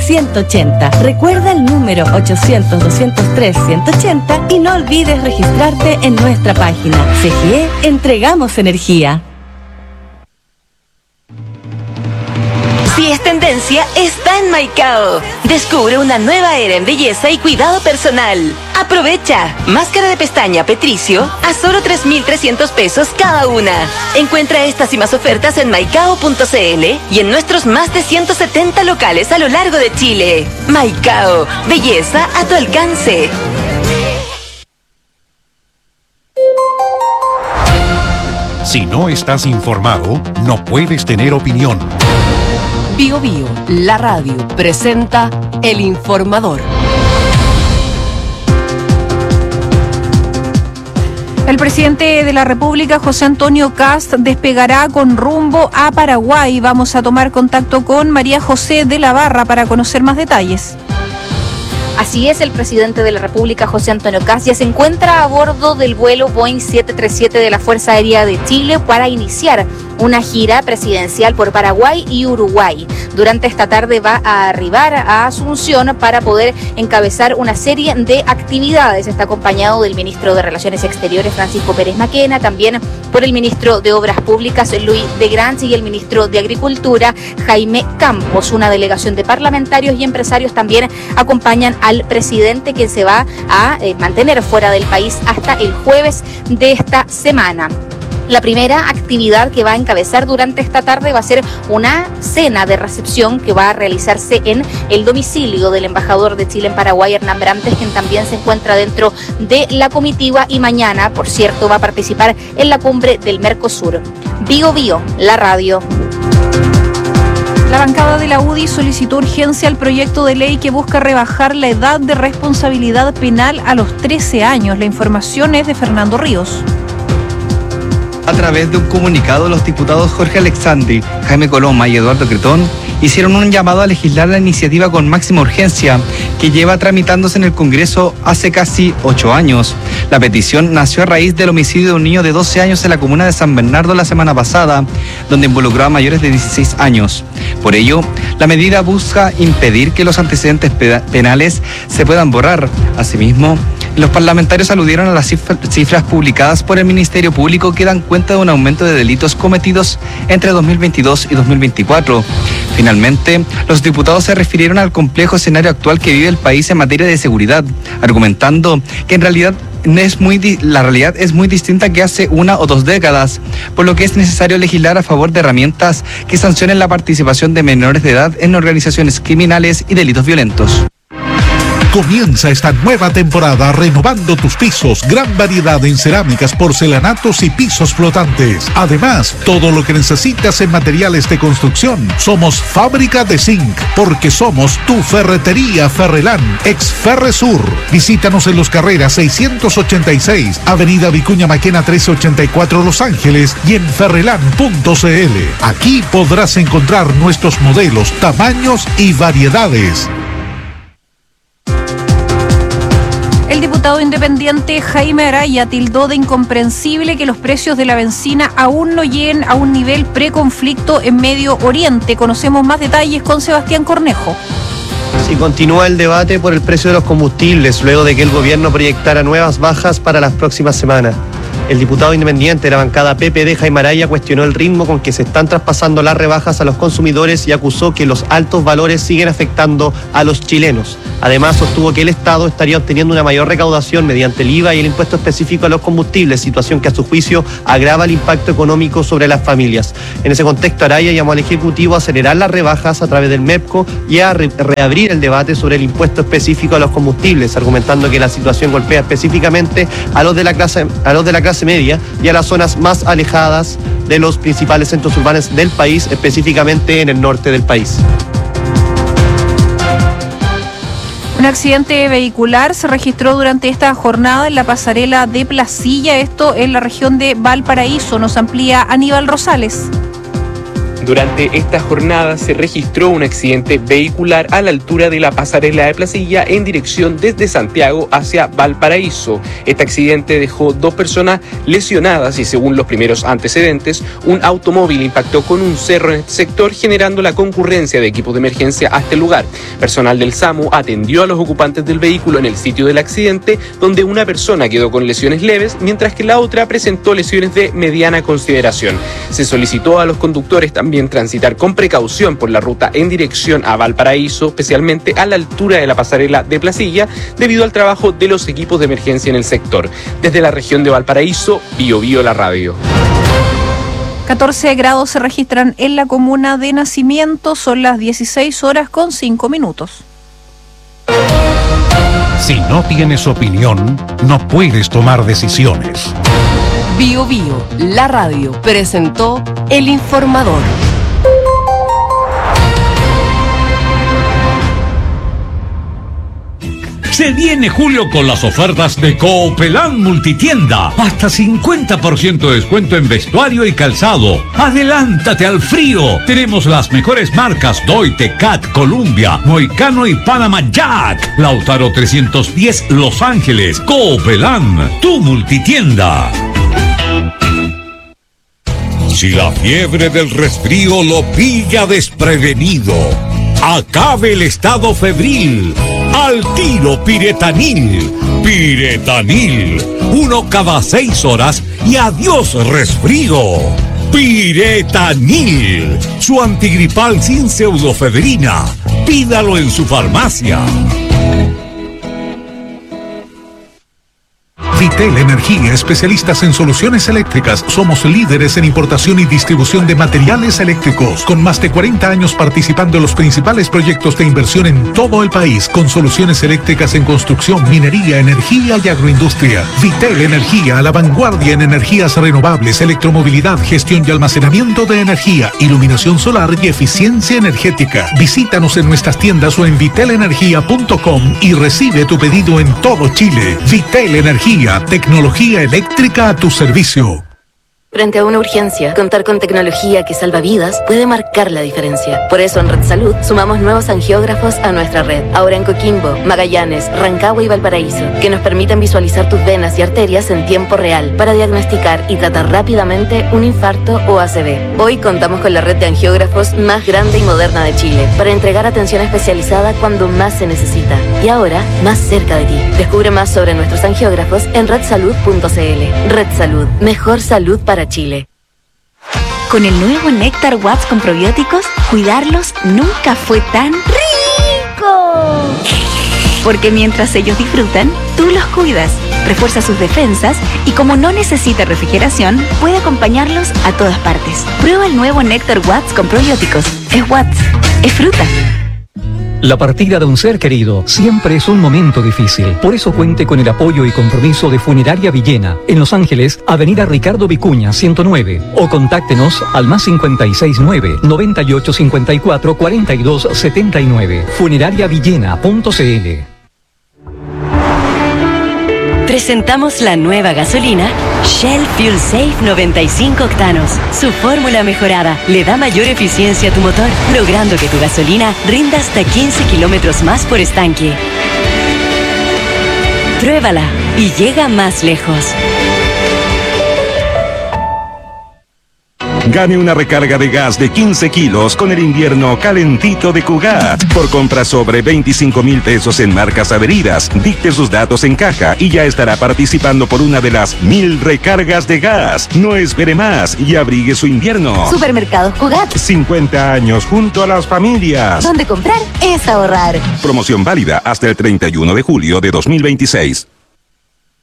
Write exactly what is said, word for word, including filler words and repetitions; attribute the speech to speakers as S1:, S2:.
S1: ciento ochenta. Recuerda el número ochocientos, doscientos tres, ciento ochenta y no olvides registrarte en nuestra página. C G E, entregamos energía. Si es tendencia, está en Maicao. Descubre una nueva era en belleza y cuidado personal. Aprovecha. Máscara de pestaña Petricio a solo tres mil trescientos pesos cada una. Encuentra estas y más ofertas en maicao punto c l y en nuestros más de ciento setenta locales a lo largo de Chile. Maicao. Belleza a tu alcance.
S2: Si no estás informado, no puedes tener opinión.
S3: Bio Bio, la radio, presenta El Informador.
S4: El presidente de la República, José Antonio Kast, despegará con rumbo a Paraguay. Vamos a tomar contacto con María José de la Barra para conocer más detalles.
S5: Así es, el presidente de la República, José Antonio Kast, ya se encuentra a bordo del vuelo Boeing siete treinta y siete de la Fuerza Aérea de Chile para iniciar una gira presidencial por Paraguay y Uruguay. Durante esta tarde va a arribar a Asunción para poder encabezar una serie de actividades. Está acompañado del ministro de Relaciones Exteriores, Francisco Pérez Maquena, también por el ministro de Obras Públicas, Luis de Granz, y el ministro de Agricultura, Jaime Campos. Una delegación de parlamentarios y empresarios también acompañan al presidente, quien se va a eh, mantener fuera del país hasta el jueves de esta semana. La primera actividad que va a encabezar durante esta tarde va a ser una cena de recepción que va a realizarse en el domicilio del embajador de Chile en Paraguay, Hernán Brantes, quien también se encuentra dentro de la comitiva, y mañana, por cierto, va a participar en la cumbre del Mercosur. Bio Bio, la radio.
S4: La bancada de la U D I solicitó urgencia al proyecto de ley que busca rebajar la edad de responsabilidad penal a los trece años. La información es de Fernando Ríos.
S6: A través de un comunicado, los diputados Jorge Alexandri, Jaime Coloma y Eduardo Cretón hicieron un llamado a legislar la iniciativa con máxima urgencia, que lleva tramitándose en el Congreso hace casi ocho años. La petición nació a raíz del homicidio de un niño de doce años en la comuna de San Bernardo la semana pasada, donde involucró a mayores de dieciséis años. Por ello, la medida busca impedir que los antecedentes penales se puedan borrar. Asimismo, los parlamentarios aludieron a las cifras publicadas por el Ministerio Público, que dan cuenta de un aumento de delitos cometidos entre dos mil veintidós y dos mil veinticuatro. Finalmente, los diputados se refirieron al complejo escenario actual que vive el país en materia de seguridad, argumentando que en realidad es muy di- la realidad es muy distinta que hace una o dos décadas, por lo que es necesario legislar a favor de herramientas que sancionen la participación de menores de edad en organizaciones criminales y delitos violentos.
S2: Comienza esta nueva temporada renovando tus pisos. Gran variedad en cerámicas, porcelanatos y pisos flotantes. Además, todo lo que necesitas en materiales de construcción. Somos Fábrica de Zinc, porque somos tu ferretería Ferrelán, ex Ferresur. Visítanos en Los Carreras seiscientos ochenta y seis, Avenida Vicuña Maquena trescientos ochenta y cuatro, Los Ángeles, y en ferrelán punto c l. Aquí podrás encontrar nuestros modelos, tamaños y variedades.
S4: El diputado independiente Jaime Araya tildó de incomprensible que los precios de la benzina aún no lleguen a un nivel preconflicto en Medio Oriente. Conocemos más detalles con Sebastián Cornejo.
S7: Si continúa el debate por el precio de los combustibles, luego de que el gobierno proyectara nuevas bajas para las próximas semanas. El diputado independiente de la bancada P P D, Jaime Araya, cuestionó el ritmo con que se están traspasando las rebajas a los consumidores y acusó que los altos valores siguen afectando a los chilenos. Además, sostuvo que el Estado estaría obteniendo una mayor recaudación mediante el I V A y el impuesto específico a los combustibles, situación que a su juicio agrava el impacto económico sobre las familias. En ese contexto, Araya llamó al Ejecutivo a acelerar las rebajas a través del MEPCO y a re- reabrir el debate sobre el impuesto específico a los combustibles, argumentando que la situación golpea específicamente a los de la clase, a los de la clase media y a las zonas más alejadas de los principales centros urbanos del país, específicamente en el norte del país.
S4: Un accidente vehicular se registró durante esta jornada en la pasarela de Placilla, esto en la región de Valparaíso. Nos amplía Aníbal Rosales.
S8: Durante esta jornada se registró un accidente vehicular a la altura de la pasarela de Placilla en dirección desde Santiago hacia Valparaíso. Este accidente dejó dos personas lesionadas y, según los primeros antecedentes, un automóvil impactó con un cerro en este sector, generando la concurrencia de equipos de emergencia a este lugar. Personal del SAMU atendió a los ocupantes del vehículo en el sitio del accidente, donde una persona quedó con lesiones leves, mientras que la otra presentó lesiones de mediana consideración. Se solicitó a los conductores también transitar con precaución por la ruta en dirección a Valparaíso, especialmente a la altura de la pasarela de Placilla, debido al trabajo de los equipos de emergencia en el sector. Desde la región de Valparaíso, Bio Bio la radio.
S4: catorce grados se registran en la comuna de Nacimiento, son las dieciséis horas con cinco minutos.
S2: Si no tienes opinión, no puedes tomar decisiones.
S3: Bio Bio, la radio, presentó El Informador.
S9: Se viene julio con las ofertas de Coopelán Multitienda. Hasta cincuenta por ciento de descuento en vestuario y calzado. ¡Adelántate al frío! Tenemos las mejores marcas Doite, Cat, Columbia, Moicano y Panama Jack. Lautaro trescientos diez, Los Ángeles. Coopelán, tu multitienda. Si la fiebre del resfrío lo pilla desprevenido, acabe el estado febril. Al tiro Piretanil. Piretanil. Uno cada seis horas y adiós resfrío. Piretanil. Su antigripal sin pseudofebrina. Pídalo en su farmacia.
S2: Vitel Energía, especialistas en soluciones eléctricas. Somos líderes en importación y distribución de materiales eléctricos, con más de cuarenta años participando en los principales proyectos de inversión en todo el país, con soluciones eléctricas en construcción, minería, energía y agroindustria. Vitel Energía, a la vanguardia en energías renovables, electromovilidad, gestión y almacenamiento de energía, iluminación solar y eficiencia energética. Visítanos en nuestras tiendas o en vitel energía punto com y recibe tu pedido en todo Chile. Vitel Energía, tecnología eléctrica a tu servicio.
S10: Frente a una urgencia, contar con tecnología que salva vidas puede marcar la diferencia. Por eso en Red Salud sumamos nuevos angiógrafos a nuestra red, ahora en Coquimbo, Magallanes, Rancagua y Valparaíso, que nos permiten visualizar tus venas y arterias en tiempo real para diagnosticar y tratar rápidamente un infarto o A C V. Hoy contamos con la red de angiógrafos más grande y moderna de Chile para entregar atención especializada cuando más se necesita y ahora más cerca de ti. Descubre más sobre nuestros angiógrafos en red salud punto c l. Red Salud, mejor salud para Chile.
S11: Con el nuevo Néctar Watts con probióticos, cuidarlos nunca fue tan rico. Porque mientras ellos disfrutan, tú los cuidas, refuerza sus defensas y como no necesita refrigeración, puede acompañarlos a todas partes. Prueba el nuevo Néctar Watts con probióticos. Es Watts, es fruta.
S12: La partida de un ser querido siempre es un momento difícil. Por eso cuente con el apoyo y compromiso de Funeraria Villena, en Los Ángeles, Avenida Ricardo Vicuña, ciento nueve. O contáctenos al más cincuenta y seis nueve, noventa y ocho cincuenta y cuatro, cuarenta y dos setenta y nueve. funeraria villena punto c l.
S1: Presentamos la nueva gasolina Shell Fuel Safe noventa y cinco octanos. Su fórmula mejorada le da mayor eficiencia a tu motor, logrando que tu gasolina rinda hasta quince kilómetros más por estanque. Pruébala y llega más lejos.
S13: Gane una recarga de gas de quince kilos con el invierno calentito de Cugat. Por compras sobre veinticinco mil pesos en marcas adheridas, dicte sus datos en caja y ya estará participando por una de las mil recargas de gas. No espere más y abrigue su invierno.
S11: Supermercados Cugat.
S13: cincuenta años junto a las familias.
S11: Donde comprar es ahorrar.
S13: Promoción válida hasta el treinta y uno de julio de dos mil veintiséis.